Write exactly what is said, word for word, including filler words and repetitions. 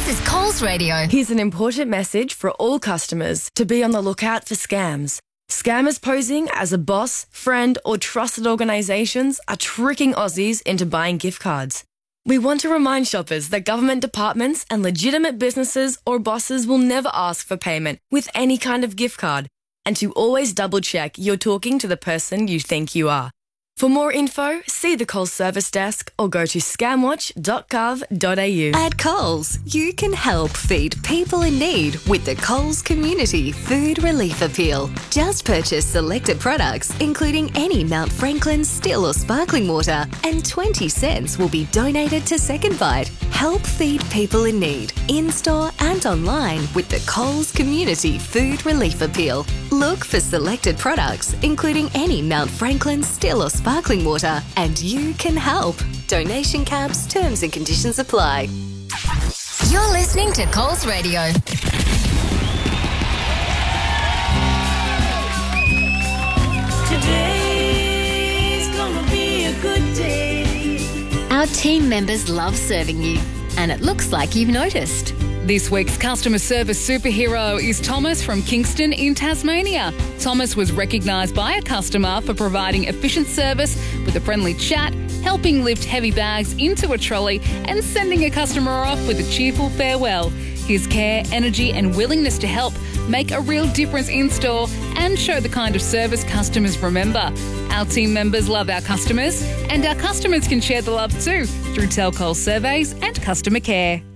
This is Coles Radio. Here's an important message for all customers to be on the lookout for scams. Scammers posing as a boss, friend or trusted organisations are tricking Aussies into buying gift cards. We want to remind shoppers that government departments and legitimate businesses or bosses will never ask for payment with any kind of gift card, and to always double check you're talking to the person you think you are. For more info, see the Coles Service Desk or go to scamwatch dot gov dot a u. At Coles, you can help feed people in need with the Coles Community Food Relief Appeal. Just purchase selected products, including any Mount Franklin still or sparkling water, and twenty cents will be donated to Second Bite. Help feed people in need, in-store and online with the Coles Community Food Relief Appeal. Look for selected products, including any Mount Franklin still or sparkling water, and you can help. Donation caps, terms and conditions apply. You're listening to Coles Radio. Today's gonna be a good day. Our team members love serving you, and it looks like you've noticed. This week's customer service superhero is Thomas from Kingston in Tasmania. Thomas was recognised by a customer for providing efficient service with a friendly chat, helping lift heavy bags into a trolley and sending a customer off with a cheerful farewell. His care, energy and willingness to help make a real difference in store and show the kind of service customers remember. Our team members love our customers, and our customers can share the love too through Tell Coles surveys and customer care.